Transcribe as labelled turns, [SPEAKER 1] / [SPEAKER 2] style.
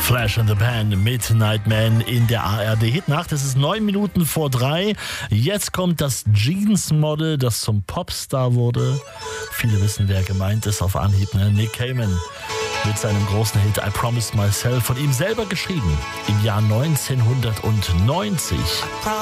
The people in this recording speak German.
[SPEAKER 1] Flash and the Pan, Midnight Man in der ARD-Hitnacht. Es ist 9 Minuten vor 3. Jetzt kommt das Jeans-Model, das zum Popstar wurde. Viele wissen, wer gemeint ist auf Anhieb, ne? Nick Cayman mit seinem großen Hit I Promised Myself, von ihm selber geschrieben im Jahr 1990.